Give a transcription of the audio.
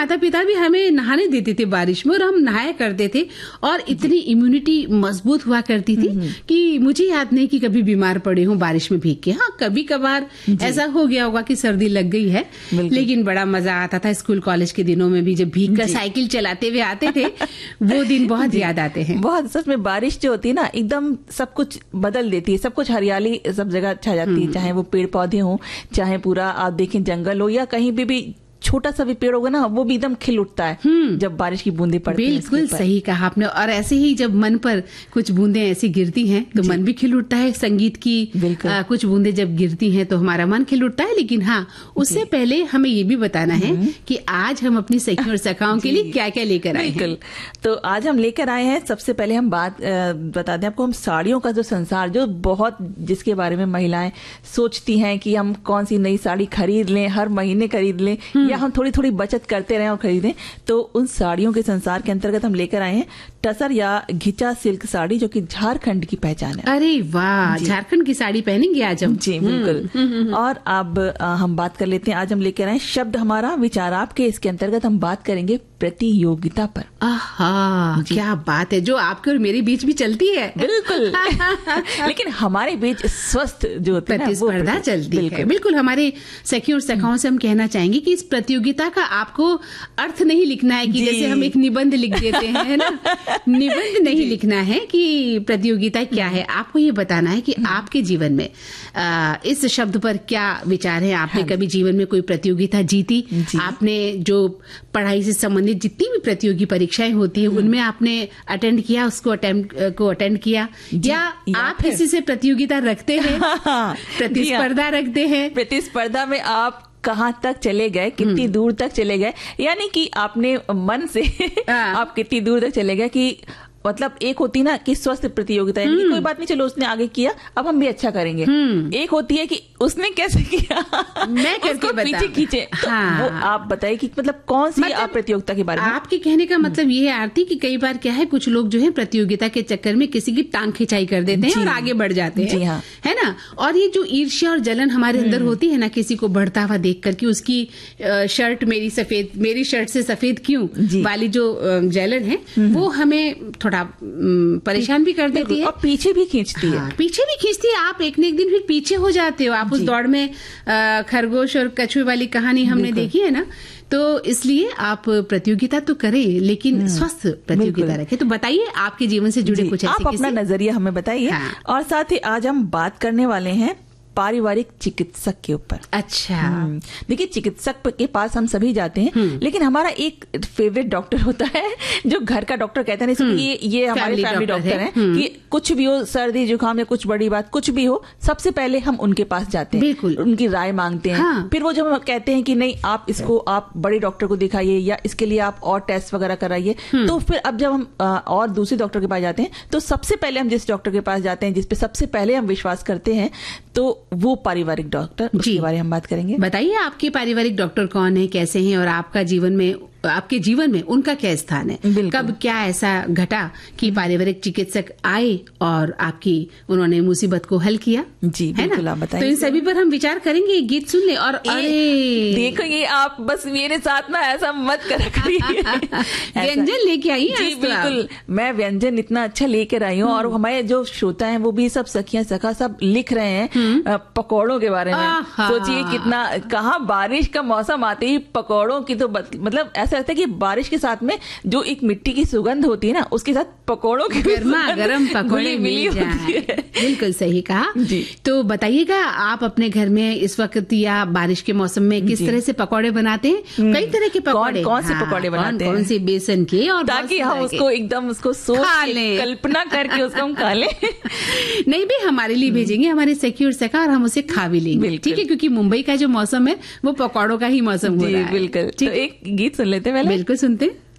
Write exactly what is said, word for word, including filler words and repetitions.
माता पिता भी हमें नहाने देते थे बारिश में और हम नहाया करते थे और इतनी इम्यूनिटी मजबूत हुआ करती थी कि मुझे याद नहीं कि कभी बीमार पड़े हूँ बारिश में भीग के। हाँ, कभी कभार ऐसा हो गया होगा कि सर्दी लग गई है, लेकिन बड़ा मजा आता था स्कूल कॉलेज के दिनों में भी, जब भीग कर साइकिल चलाते हुए आते थे। वो दिन बहुत याद आते हैं। बहुत, सच में बारिश जो होती है ना एकदम सब कुछ बदल देती है, सब कुछ हरियाली सब जगह छा जाती है, चाहे वो पेड़ पौधे हो, चाहे पूरा आप देखें जंगल हो, या कहीं भी भी छोटा सा भी पेड़ होगा ना वो भी एकदम खिल उठता है जब बारिश की बूंदें पड़ती हैं। बिल्कुल सही कहा आपने। और ऐसे ही जब मन पर कुछ बूंदें ऐसी गिरती हैं तो मन भी खिल उठता है। संगीत की आ, कुछ बूंदें जब गिरती हैं तो हमारा मन खिल उठता है। लेकिन हाँ, उससे पहले हमें ये भी बताना है कि आज हम अपनी सखियों और सखाओं के लिए क्या क्या लेकर आए हैं। तो आज हम लेकर आए हैं, सबसे पहले हम बात बता दें आपको, हम साड़ियों का जो संसार, जो बहुत जिसके बारे में महिलाएं सोचती हैं कि हम कौन सी नई साड़ी खरीद लें, हर महीने खरीद लें, या हम थोड़ी थोड़ी बचत करते रहें और खरीदें, तो उन साड़ियों के संसार के अंतर्गत हम लेकर आए हैं टसर या घिचा सिल्क साड़ी, जो कि झारखंड की पहचान है। अरे वाह, झारखंड की साड़ी पहनेंगे आज हम। जी बिल्कुल। और अब हम बात कर लेते हैं, आज हम लेकर आए शब्द हमारा विचार आपके, इसके अंतर्गत हम बात करेंगे प्रतियोगिता पर। आहा, क्या बात है, जो आपके और मेरे बीच भी चलती है। बिल्कुल। लेकिन हमारे बीच स्वस्थ जो प्रतिस्पर्धा चलती है। बिल्कुल, हमारे सखियों और सखाओं से हम कहना चाहेंगे कि इस प्रतियोगिता का आपको अर्थ नहीं लिखना है कि जैसे हम एक निबंध लिख देते हैं, है ना। निबंध नहीं लिखना है कि प्रतियोगिता क्या है, आपको ये बताना है कि आपके जीवन में आ, इस शब्द पर क्या विचार है। आपने कभी जीवन में कोई प्रतियोगिता जीती? आपने जो पढ़ाई से संबंधित जितनी भी प्रतियोगी परीक्षाएं होती है उनमें आपने अटेंड किया, उसको अटेम्प्ट को अटेंड किया, या, या आप किसी से प्रतियोगिता रखते हैं, प्रतिस्पर्धा रखते हैं? प्रतिस्पर्धा में आप कहाँ तक चले गए, कितनी दूर तक चले गए, यानी कि आपने मन से आप कितनी दूर तक चले गए कि मतलब एक होती ना कि स्वस्थ प्रतियोगिता, यानी कोई बात नहीं, चलो उसने आगे किया अब हम भी अच्छा करेंगे। एक होती है कि उसने कैसे किया मैं करके पीछे खींचे। हाँ। तो वो आप बताइए कि मतलब कौन सी मतलब आप प्रतियोगिता के बारे में? आपके कहने का मतलब ये है आरती कि कई बार क्या है, कुछ लोग जो है प्रतियोगिता के चक्कर में किसी की टांग खिंचाई कर देते हैं और आगे बढ़ जाते हैं। हाँ। है ना। और ये जो ईर्ष्या और जलन हमारे अंदर होती है ना, किसी को बढ़ता हुआ देख कर कि उसकी शर्ट मेरी सफेद, मेरी शर्ट से सफेद क्यों वाली जो जलन है वो हमें थोड़ा परेशान भी कर देती है और पीछे भी खींचती है। हाँ, पीछे भी खींचती है। आप एक न एक दिन फिर पीछे हो जाते हो। आप उस दौड़ में खरगोश और कछुए वाली कहानी हमने देखी है ना। तो इसलिए आप प्रतियोगिता तो करें, लेकिन स्वस्थ प्रतियोगिता रखें। तो बताइए आपके जीवन से जुड़े कुछ ऐसे आप अपना नजरिया हमें बताइए। हाँ। और साथ ही आज हम बात करने वाले हैं पारिवारिक चिकित्सक के ऊपर। अच्छा, देखिए चिकित्सक के पास हम सभी जाते हैं, लेकिन हमारा एक फेवरेट डॉक्टर होता है जो घर का डॉक्टर कहते हैं, ये ये हमारे फैमिली डॉक्टर हैं कि कुछ भी हो, सर्दी जुकाम या कुछ बड़ी बात कुछ भी हो, सबसे पहले हम उनके पास जाते हैं। बिल्कुल, उनकी राय मांगते हैं। हाँ। फिर वो जब कहते हैं कि नहीं आप इसको आप बड़े डॉक्टर को दिखाइए या इसके लिए आप और टेस्ट वगैरह कराइए, तो फिर अब जब हम और दूसरे डॉक्टर के पास जाते हैं तो सबसे पहले हम जिस डॉक्टर के पास जाते हैं, जिसपे सबसे पहले हम विश्वास करते हैं, तो वो पारिवारिक डॉक्टर, उसके बारे में हम बात करेंगे। बताइए आपके पारिवारिक डॉक्टर कौन है, कैसे हैं, और आपका जीवन में आपके जीवन में उनका क्या स्थान है? कब क्या ऐसा घटा कि पारिवारिक चिकित्सक आए और आपकी उन्होंने मुसीबत को हल किया? जी है ना। तो इन सभी पर हम विचार करेंगे, गीत सुन ले। और अरे देखो ये आप बस मेरे साथ ना ऐसा मत करा करिए। व्यंजन लेके आई हैं? जी बिल्कुल, मैं व्यंजन इतना अच्छा लेकर आई हूँ और हमारे जो श्रोता हैं वो भी सब सखियां सखा सब लिख रहे हैं पकौड़ों के बारे में। सोचिए कितना, कहाँ बारिश का मौसम आते ही पकौड़ों की तो मतलब ऐसा लगता है कि बारिश के साथ में जो एक मिट्टी की सुगंध होती है ना, उसके साथ पकौड़ों की गर्मा गर्म पकौड़े मिल जाएं। बिल्कुल सही कहा। तो बताइएगा आप अपने घर में इस वक्त या बारिश के मौसम में किस तरह से पकौड़े बनाते हैं? कई तरह के पकौड़े, कौन से पकौड़े बनाते हैं, कौन से बेसन के, और ताकि हम उसको एकदम उसको सोच के कल्पना करके उसको हम खा लें। नहीं भी हमारे लिए भेजेंगे हमारे सखी और सखा, और हम उसे खा भी लेंगे, ठीक है, क्योंकि मुंबई का जो मौसम है वो पकौड़ों का ही मौसम हो रहा है। बिल्कुल। तो एक गीत सुन लेते हैं, बिल्कुल सुनते हैं।